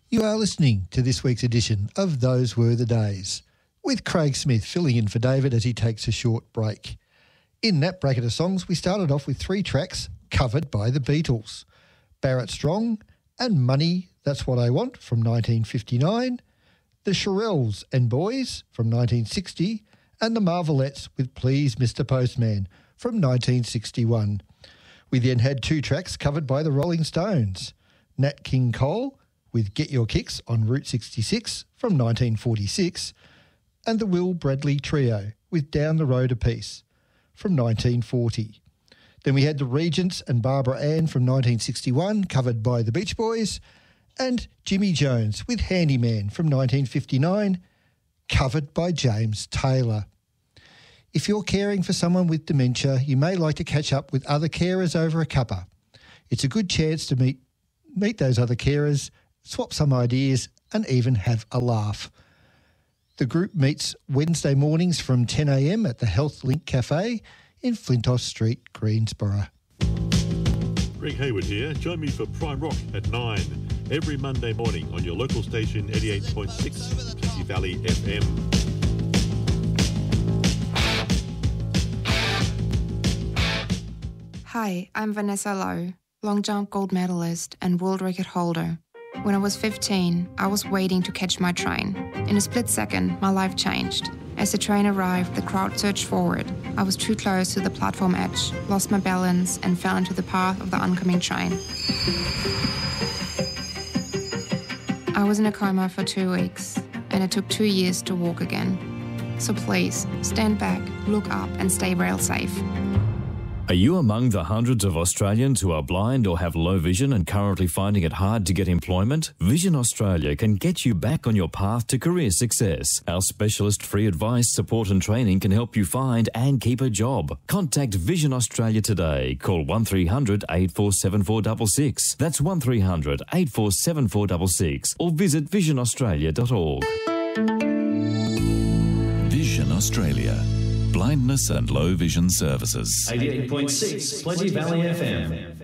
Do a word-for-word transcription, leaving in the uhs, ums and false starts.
You are listening to this week's edition of Those Were the Days, with Craig Smith filling in for David as he takes a short break. In that bracket of songs, we started off with three tracks covered by the Beatles: Barrett Strong and Money, That's What I Want from nineteen fifty-nine, the Shirelles and Boys from nineteen sixty, and the Marvelettes with Please Mister Postman from nineteen sixty-one. We then had two tracks covered by the Rolling Stones: Nat King Cole with Get Your Kicks on Route sixty-six from nineteen forty-six, and the Will Bradley Trio with Down the Road a Piece from nineteen forty. Then we had the Regents and Barbara Ann from nineteen sixty-one, covered by the Beach Boys, and Jimmy Jones with Handyman from nineteen fifty-nine, covered by James Taylor. If you're caring for someone with dementia, you may like to catch up with other carers over a cuppa. It's a good chance to meet meet those other carers, swap some ideas, and even have a laugh. The group meets Wednesday mornings from ten a m at the Health Link Cafe in Flintoff Street, Greensboro. Greg Hayward here. Join me for Prime Rock at nine every Monday morning on your local station eighty-eight point six Plenty Valley F M. Hi, I'm Vanessa Lowe, long jump gold medalist and world record holder. When I was fifteen, I was waiting to catch my train. In a split second, my life changed. As the train arrived, the crowd surged forward. I was too close to the platform edge, lost my balance, and fell into the path of the oncoming train. I was in a coma for two weeks, and it took two years to walk again. So please, stand back, look up, and stay rail safe. Are you among the hundreds of Australians who are blind or have low vision and currently finding it hard to get employment? Vision Australia can get you back on your path to career success. Our specialist free advice, support and training can help you find and keep a job. Contact Vision Australia today. Call one three hundred, eight four seven four six six. That's one three hundred, eight four seven four six six. Or visit vision australia dot org. Vision Australia. Blindness and low vision services. eighty-eight point six Plenty Valley F M.